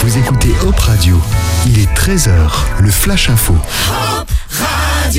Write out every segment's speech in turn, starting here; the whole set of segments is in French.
Vous écoutez Hop Radio. Il est 13h, le Flash Info. Hop Radio.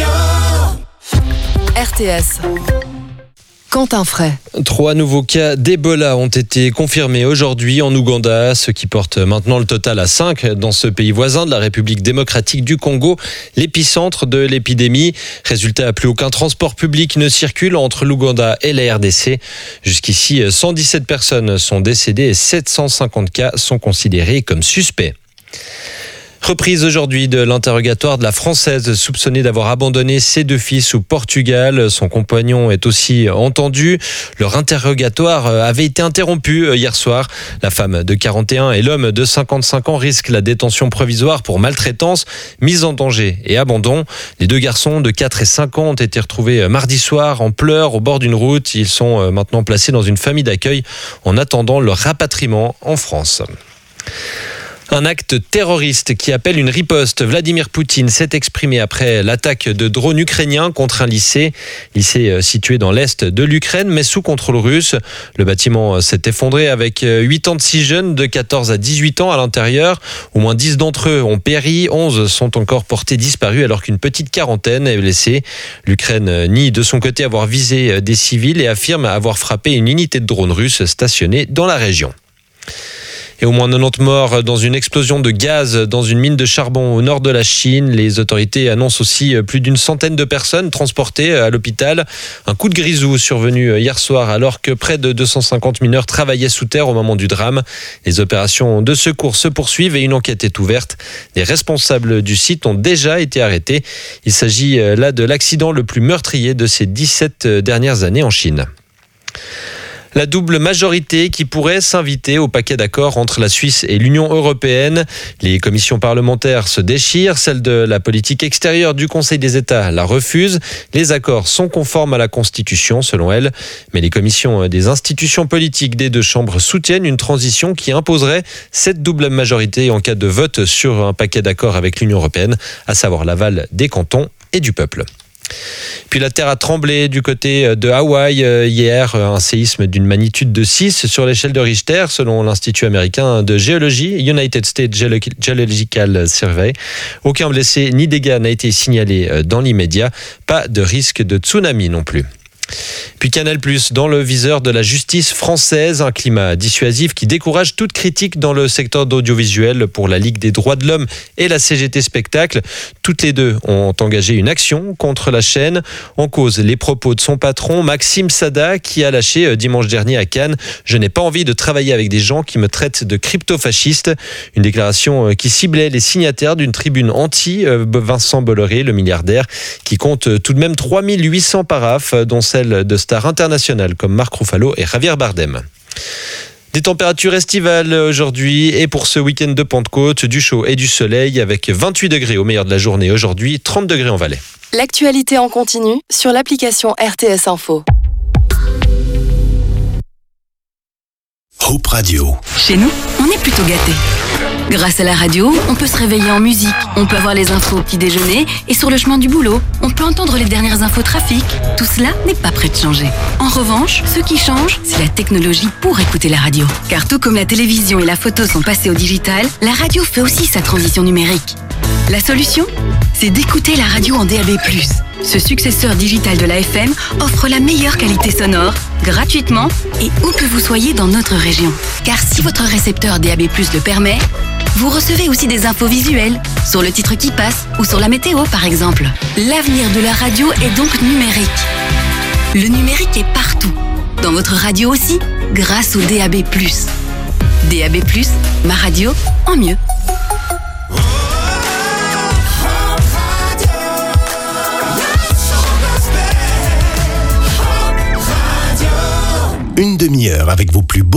RTS. Quentin Fray. 3 nouveaux cas d'Ebola ont été confirmés aujourd'hui en Ouganda, ce qui porte maintenant le total à 5 dans ce pays voisin de la République démocratique du Congo, l'épicentre de l'épidémie. Résultat, plus aucun transport public ne circule entre l'Ouganda et la RDC. Jusqu'ici, 117 personnes sont décédées et 750 cas sont considérés comme suspects. Reprise aujourd'hui de l'interrogatoire de la Française soupçonnée d'avoir abandonné ses 2 fils au Portugal. Son compagnon est aussi entendu. Leur interrogatoire avait été interrompu hier soir. La femme de 41 et l'homme de 55 ans risquent la détention provisoire pour maltraitance, mise en danger et abandon. Les 2 garçons de 4 et 5 ans ont été retrouvés mardi soir en pleurs au bord d'une route. Ils sont maintenant placés dans une famille d'accueil en attendant leur rapatriement en France. Un acte terroriste qui appelle une riposte. Vladimir Poutine s'est exprimé après l'attaque de drones ukrainiens contre un lycée situé dans l'est de l'Ukraine, mais sous contrôle russe. Le bâtiment s'est effondré avec 86 jeunes de 14 à 18 ans à l'intérieur. Au moins 10 d'entre eux ont péri, 11 sont encore portés disparus alors qu'une petite quarantaine est blessée. L'Ukraine nie de son côté avoir visé des civils et affirme avoir frappé une unité de drones russes stationnée dans la région. Et au moins 90 morts dans une explosion de gaz dans une mine de charbon au nord de la Chine. Les autorités annoncent aussi plus d'une centaine de personnes transportées à l'hôpital. Un coup de grisou survenu hier soir alors que près de 250 mineurs travaillaient sous terre au moment du drame. Les opérations de secours se poursuivent et une enquête est ouverte. Les responsables du site ont déjà été arrêtés. Il s'agit là de l'accident le plus meurtrier de ces 17 dernières années en Chine. La double majorité qui pourrait s'inviter au paquet d'accords entre la Suisse et l'Union européenne. Les commissions parlementaires se déchirent. Celle de la politique extérieure du Conseil des États la refuse. Les accords sont conformes à la Constitution, selon elle. Mais les commissions des institutions politiques des 2 chambres soutiennent une transition qui imposerait cette double majorité en cas de vote sur un paquet d'accords avec l'Union européenne, à savoir l'aval des cantons et du peuple. Puis la terre a tremblé du côté de Hawaï hier, un séisme d'une magnitude de 6 sur l'échelle de Richter, selon l'Institut américain de géologie, United States Geological Survey. Aucun blessé ni dégâts n'a été signalé dans l'immédiat, pas de risque de tsunami non plus. Puis Canal+, dans le viseur de la justice française, un climat dissuasif qui décourage toute critique dans le secteur d'audiovisuel pour la Ligue des droits de l'homme et la CGT Spectacle. Toutes les 2 ont engagé une action contre la chaîne. En cause, les propos de son patron, Maxime Sada, qui a lâché dimanche dernier à Cannes « Je n'ai pas envie de travailler avec des gens qui me traitent de crypto-fasciste ». Une déclaration qui ciblait les signataires d'une tribune anti-Vincent Bolloré, le milliardaire, qui compte tout de même 3800 paraphes, dont celle de stars internationales comme Marc Ruffalo et Javier Bardem. Des températures estivales aujourd'hui et pour ce week-end de Pentecôte, du chaud et du soleil avec 28 degrés au meilleur de la journée aujourd'hui, 30 degrés en Valais. L'actualité en continu sur l'application RTS Info. Hop Radio. Chez nous, on est plutôt gâtés. Grâce à la radio, on peut se réveiller en musique, on peut avoir les infos au petit déjeuner et sur le chemin du boulot, on peut entendre les dernières infos trafic. Tout cela n'est pas prêt de changer. En revanche, ce qui change, c'est la technologie pour écouter la radio. Car tout comme la télévision et la photo sont passés au digital, la radio fait aussi sa transition numérique. La solution ? C'est d'écouter la radio en DAB+. Ce successeur digital de la FM offre la meilleure qualité sonore, gratuitement et où que vous soyez dans notre région. Car si votre récepteur DAB+ le permet, vous recevez aussi des infos visuelles, sur le titre qui passe ou sur la météo par exemple. L'avenir de la radio est donc numérique. Le numérique est partout, dans votre radio aussi, grâce au DAB+. DAB+, ma radio en mieux. Une demi-heure avec vos plus beaux